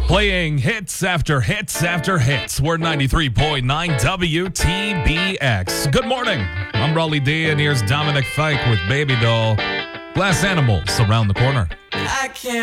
Playing hits after hits after hits. We're 93.9 WTBX. Good morning. I'm Raleigh D, and here's Dominic Fike with Baby Doll. Glass Animals around the corner. I can't